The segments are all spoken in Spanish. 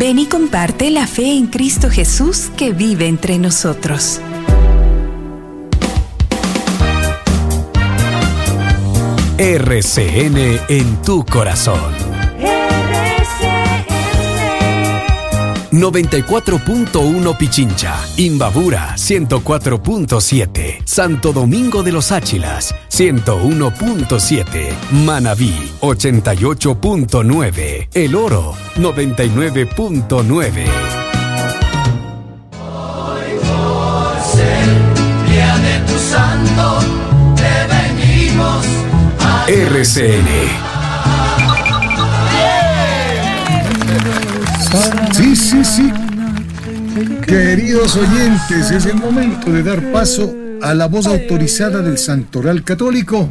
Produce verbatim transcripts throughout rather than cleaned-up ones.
Ven y comparte la fe en Cristo Jesús que vive entre nosotros. R C N en tu corazón. R C N noventa y cuatro punto uno Pichincha, Imbabura ciento cuatro punto siete, Santo Domingo de los Áchilas ciento uno punto siete, Manabí ochenta y ocho punto nueve, El Oro noventa y nueve punto nueve. Hoy por ser día de tu santo, te venimos a R C N. Sí, sí, sí. Queridos oyentes, es el momento de dar paso a la voz autorizada del Santoral Católico,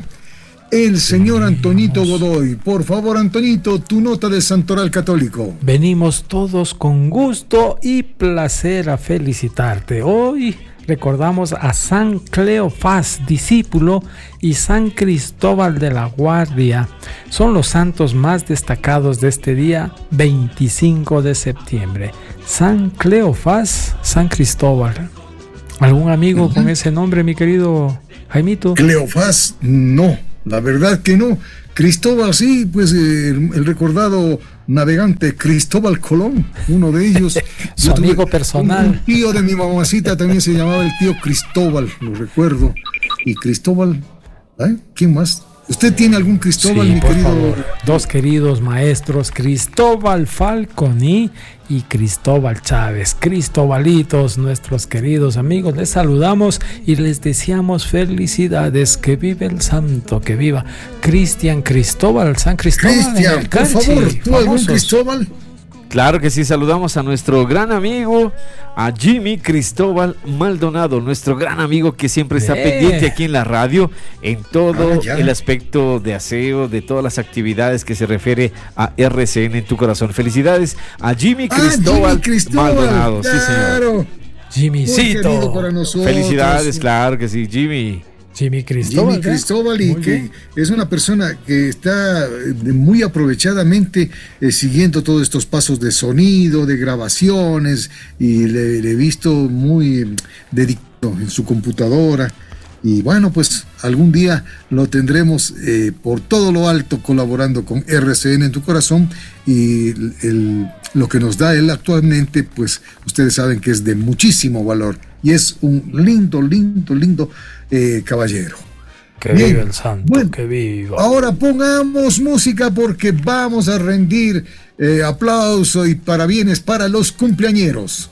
el señor Antonito Godoy. Por favor, Antonito, tu nota del Santoral Católico. Venimos todos con gusto y placer a felicitarte. Hoy recordamos a San Cleofás, discípulo, y San Cristóbal de la Guardia. Son los santos más destacados de este día, veinticinco de septiembre. San Cleofás, San Cristóbal. ¿Algún amigo uh-huh. con ese nombre, mi querido Jaimito? Cleofás, no, la verdad que no. Cristóbal sí, pues eh, el recordado navegante Cristóbal Colón, uno de ellos. Su amigo personal. Un, un tío de mi mamacita también se llamaba el tío Cristóbal, lo recuerdo. Y Cristóbal, ¿eh? ¿Quién más? ¿Usted tiene algún Cristóbal, sí, mi por querido? Favor. Dos queridos maestros, Cristóbal Falconi y Cristóbal Chávez. Cristobalitos, nuestros queridos amigos, les saludamos y les deseamos felicidades. Que vive el santo, que viva Cristian Cristóbal, San Cristóbal. Cristian, por favor, ¿tú algún Cristóbal? Claro que sí, saludamos a nuestro gran amigo, a Jimmy Cristóbal Maldonado, nuestro gran amigo que siempre está eh. pendiente aquí en la radio, en todo ah, el aspecto de aseo, de todas las actividades que se refiere a R C N en tu corazón. Felicidades a Jimmy Cristóbal, ah, Jimmy Cristóbal Maldonado, claro. Sí señor. Jimmycito. Felicidades, claro que sí, Jimmy. Jimmy Cristóbal, Jimmy Cristóbal, y que bien. Es una persona que está muy aprovechadamente eh, siguiendo todos estos pasos de sonido, de grabaciones, y le, le he visto muy dedicado en su computadora. Y bueno, pues algún día lo tendremos eh, por todo lo alto colaborando con R C N en tu corazón, y el, el, lo que nos da él actualmente, pues ustedes saben que es de muchísimo valor y es un lindo, lindo, lindo eh, caballero. Que Bien. viva el santo, bueno, que viva. Ahora pongamos música porque vamos a rendir eh, aplauso y parabienes para los cumpleañeros.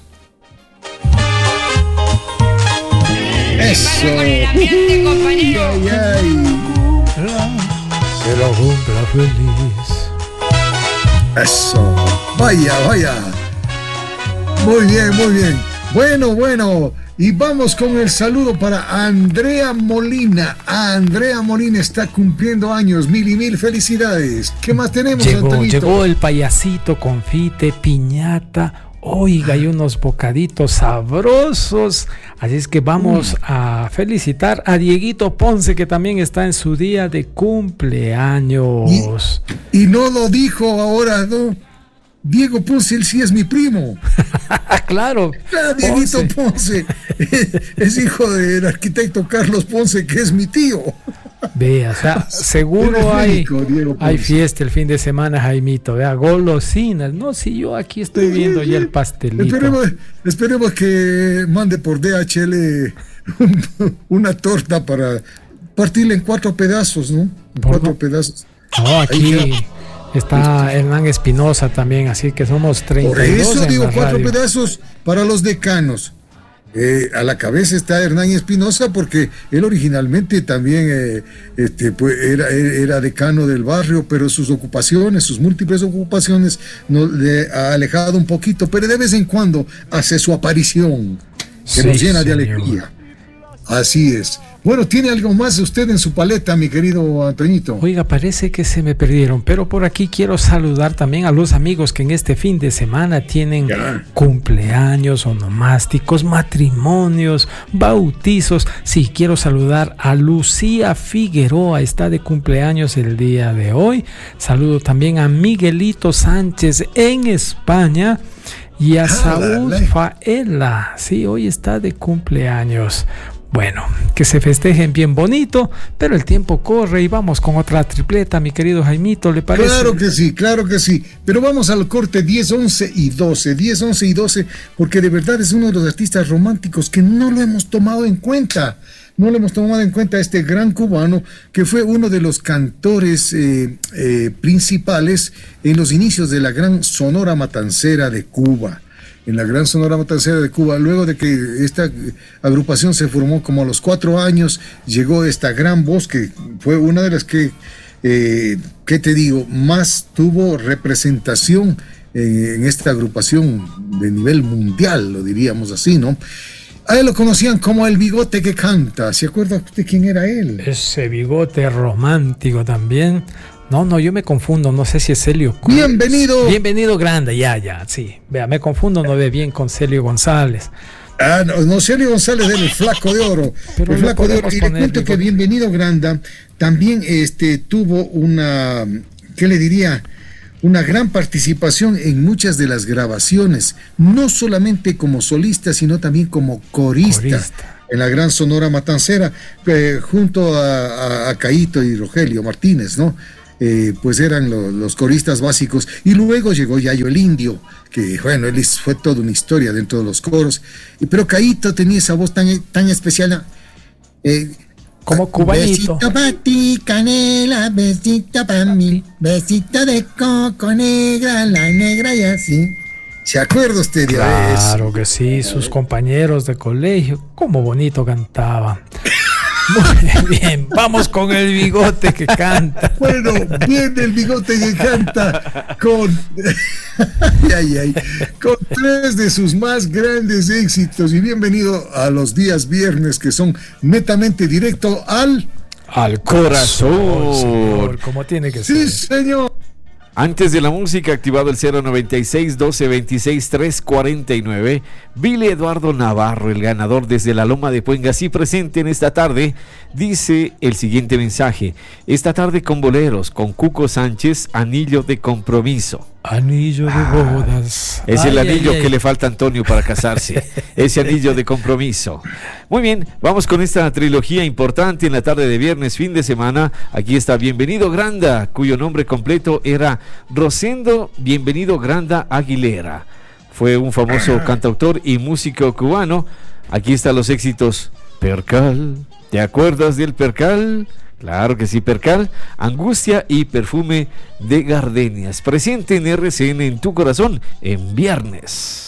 Eso. Con el ambiente, compañero. Ay, ay. Que lo cumpla feliz. Eso. Vaya, vaya. Muy bien, muy bien. Bueno, bueno. Y vamos con el saludo para Andrea Molina. Andrea Molina está cumpliendo años. Mil y mil felicidades. ¿Qué más tenemos, llegó, Antonito? Llegó el payasito, confite, piñata. Oiga, hay unos bocaditos sabrosos. Así es que vamos a felicitar a Dieguito Ponce, que también está en su día de cumpleaños. Y, y no lo dijo ahora, ¿no? Diego Ponce, él sí es mi primo. Claro. Claro, Dieguito Ponce, Ponce. Es hijo del arquitecto Carlos Ponce, que es mi tío. Vea, o sea, seguro hay, hay fiesta el fin de semana, Jaimito. Vea, golosinas. No, si yo aquí estoy viendo ya el pastelito. Esperemos, esperemos que mande por D H L una torta para partirla en cuatro pedazos, ¿no? En cuatro no? pedazos. No, aquí está Hernán Espinosa también, así que somos treinta y dos. Por eso digo cuatro radio. pedazos para los decanos. Eh, a la cabeza está Hernán Espinosa, porque él originalmente también eh, este, pues, era, era decano del barrio, pero sus ocupaciones, sus múltiples ocupaciones nos le ha alejado un poquito, pero de vez en cuando hace su aparición, que sí, nos llena de señor. alegría. Así es. Bueno, ¿tiene algo más usted en su paleta, mi querido Antoñito? Oiga, parece que se me perdieron, pero por aquí quiero saludar también a los amigos que en este fin de semana tienen ya. cumpleaños, onomásticos, matrimonios, bautizos. Sí, quiero saludar a Lucía Figueroa, está de cumpleaños el día de hoy. Saludo también a Miguelito Sánchez en España. y a Ah, Saúl dale. Faela, sí, hoy está de cumpleaños. Bueno, que se festejen bien bonito, pero el tiempo corre y vamos con otra tripleta, mi querido Jaimito, ¿le parece? Claro que sí, claro que sí. Pero vamos al corte diez, once y doce. diez, once y doce, porque de verdad es uno de los artistas románticos que no lo hemos tomado en cuenta. No lo hemos tomado en cuenta a este gran cubano que fue uno de los cantores eh, eh, principales en los inicios de la gran Sonora Matancera de Cuba. En la gran Sonora Matancera de Cuba, luego de que esta agrupación se formó como a los cuatro años, llegó esta gran voz que fue una de las que, eh, ¿qué te digo?, más tuvo representación eh, en esta agrupación de nivel mundial, lo diríamos así, ¿no? A él lo conocían como el bigote que canta. ¿Se acuerda usted quién era él? Ese bigote romántico también. No, no, yo me confundo, no sé si es Celio Cruz. Bienvenido. Bienvenido Granda, ya, ya, sí. Vea, me confundo, no ve bien con Celio González. Ah, no, no, Celio González del Flaco de Oro. Pero el no Flaco de Oro. podemos Y le poner cuento que bigote. Bienvenido Granda también este, tuvo una, ¿qué le diría? Una gran participación en muchas de las grabaciones, no solamente como solista, sino también como corista. Corista. En la gran Sonora Matancera, eh, junto a, a, a Caíto y Rogelio Martínez, ¿no? Eh, pues eran lo, los coristas básicos, y luego llegó Yayo el Indio, que bueno, él es- fue toda una historia dentro de los coros, y, pero Caíto tenía esa voz tan, tan especial, ¿no? eh, Como cubanito. Besito para ti, canela, besito para mí, besito de coco negra, la negra y así. ¿Se acuerda usted de Claro eso? que sí, sus compañeros de colegio, cómo bonito cantaban. Muy bien, vamos con el bigote que canta. Bueno, viene el bigote que canta con, ay, ay, ay, con tres de sus más grandes éxitos. Y bienvenido a los días viernes, que son netamente directo al... Al Corazón. señor, como tiene que Sí, ser. señor. Antes de la música, activado el cero noventa y seis, doce, veintiséis, trescientos cuarenta y nueve, Billy Eduardo Navarro, el ganador desde la Loma de Puengas y presente en esta tarde, dice el siguiente mensaje: esta tarde con boleros, con Cuco Sánchez, Anillo de Compromiso. Anillo de bodas. Es el Ay, anillo ay, ay. que le falta a Antonio para casarse, ese anillo de compromiso. Muy bien, vamos con esta trilogía importante en la tarde de viernes, fin de semana. Aquí está Bienvenido Granda, cuyo nombre completo era Rosendo Bienvenido Granda Aguilera. Fue un famoso cantautor y músico cubano. Aquí están los éxitos: Percal, ¿te acuerdas del Percal? Claro que sí, Percal, Angustia y Perfume de Gardenias. Presente en R C N en tu corazón en viernes.